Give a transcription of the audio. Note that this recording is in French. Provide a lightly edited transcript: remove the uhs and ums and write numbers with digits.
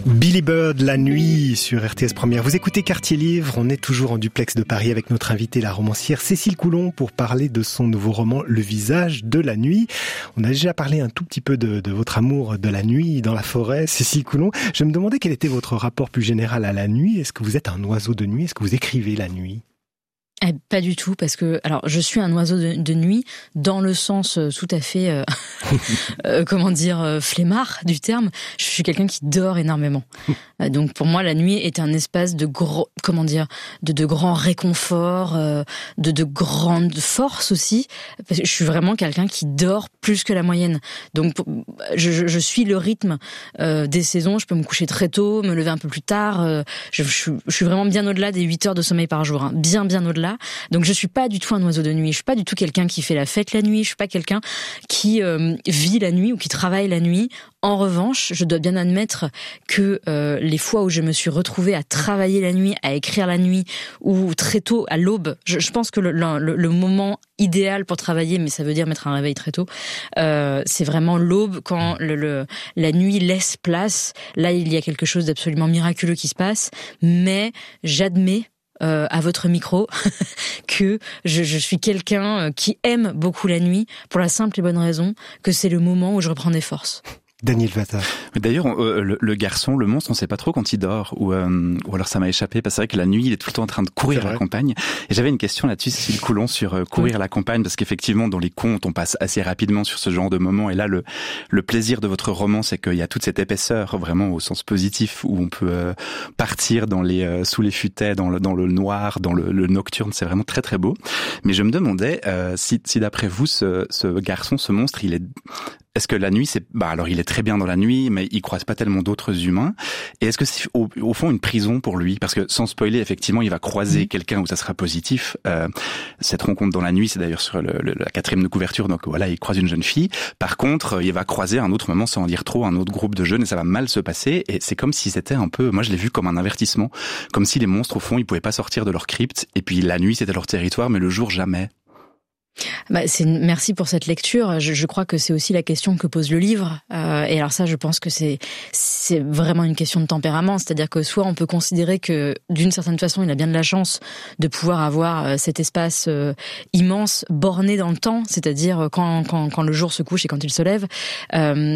Billy Bird, la nuit sur RTS Première. Vous écoutez Quartier Livre, on est toujours en duplex de Paris avec notre invitée, la romancière Cécile Coulon, pour parler de son nouveau roman Le visage de la nuit. On a déjà parlé un tout petit peu de votre amour de la nuit dans la forêt, Cécile Coulon. Je me demandais quel était votre rapport plus général à la nuit. Est-ce que vous êtes un oiseau de nuit? Est-ce que vous écrivez la nuit? Pas du tout, parce que alors je suis un oiseau de nuit dans le sens tout à fait flemmard du terme. Je suis quelqu'un qui dort énormément. Donc pour moi la nuit est un espace de de grand réconfort, de grande force aussi, parce que je suis vraiment quelqu'un qui dort plus que la moyenne. Donc je suis le rythme des saisons, je peux me coucher très tôt, me lever un peu plus tard, je suis vraiment bien au-delà des 8 heures de sommeil par jour, hein. Bien au-delà. Donc je suis pas du tout un oiseau de nuit, je suis pas du tout quelqu'un qui fait la fête la nuit, je suis pas quelqu'un qui vit la nuit ou qui travaille la nuit. En revanche, je dois bien admettre que les fois où je me suis retrouvée à travailler la nuit, à écrire la nuit, ou très tôt, à l'aube, je pense que le moment idéal pour travailler, mais ça veut dire mettre un réveil très tôt, c'est vraiment l'aube, quand la nuit laisse place. Là, il y a quelque chose d'absolument miraculeux qui se passe, mais j'admets à votre micro que je suis quelqu'un qui aime beaucoup la nuit pour la simple et bonne raison que c'est le moment où je reprends des forces. Daniel Vata. Mais d'ailleurs, le garçon, le monstre, on sait pas trop quand il dort, ou alors ça m'a échappé, parce que c'est vrai que la nuit, il est tout le temps en train de courir à la campagne. Et j'avais une question là-dessus, Cécile Coulon, sur courir à la campagne, parce qu'effectivement, dans les contes, on passe assez rapidement sur ce genre de moment. Et là, le plaisir de votre roman, c'est qu'il y a toute cette épaisseur, vraiment au sens positif, où on peut partir dans sous les futaies, dans le noir, dans le nocturne. C'est vraiment très très beau. Mais je me demandais si d'après vous, ce garçon, ce monstre, est-ce que la nuit, alors il est très bien dans la nuit, mais il croise pas tellement d'autres humains. Et est-ce que c'est au fond une prison pour lui? Parce que sans spoiler, effectivement, il va croiser quelqu'un où ça sera positif. Cette rencontre dans la nuit, c'est d'ailleurs sur la 4e de couverture. Donc voilà, il croise une jeune fille. Par contre, il va croiser à un autre moment, sans en dire trop, un autre groupe de jeunes et ça va mal se passer. Et c'est comme si c'était un peu, moi je l'ai vu comme un avertissement. Comme si les monstres, au fond, ils pouvaient pas sortir de leur crypte. Et puis la nuit, c'était leur territoire, mais le jour, jamais. Merci pour cette lecture. Je crois que c'est aussi la question que pose le livre. Et alors ça, je pense que c'est vraiment une question de tempérament. C'est-à-dire que soit on peut considérer que d'une certaine façon, il a bien de la chance de pouvoir avoir cet espace immense, borné dans le temps, c'est-à-dire quand le jour se couche et quand il se lève.